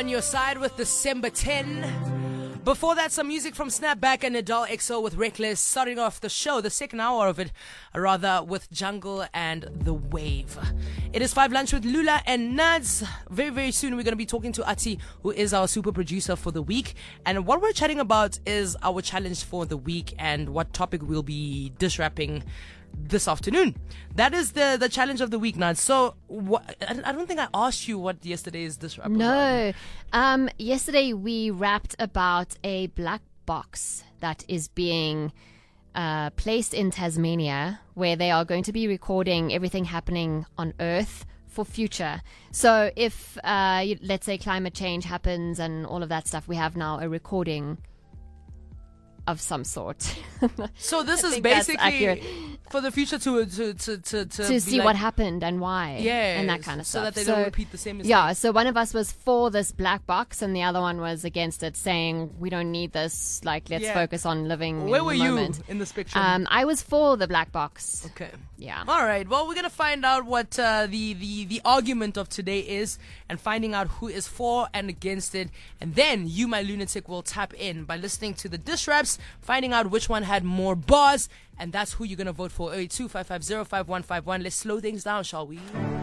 on your side with December 10. Before that, some music from Snapback and Nadal XO with Reckless. Starting off the show, the second hour of it, rather, with Jungle and The Wave. It is 5 Lunch with Lula and Nads. Very, very soon we're going to be talking to Ati, who is our super producer for the week. And what we're chatting about is our challenge for the week and what topic we'll be dish rapping this afternoon. That is the challenge of the week, Nads. So I don't think I asked you what yesterday's dish rap was. No. Yesterday we rapped about a black box that is being placed in Tasmania, where they are going to be recording everything happening on Earth for future. So if, let's say, climate change happens and all of that stuff, we have now a recording of some sort. So this is basically for the future to see like, what happened and why, and that kind of so stuff. So that they don't repeat the same mistake. Yeah, so one of us was for this black box and the other one was against it, saying we don't need this, like let's focus on living Where in were the moment. You in the spectrum? I was for the black box. Okay. Yeah. All right. Well, we're going to find out what the argument of today is and finding out who is for and against it. And then you, my lunatic, will tap in by listening to the diss raps, finding out which one had more bars, and that's who you're going to vote for. 82 550 5151. Let's slow things down, shall we?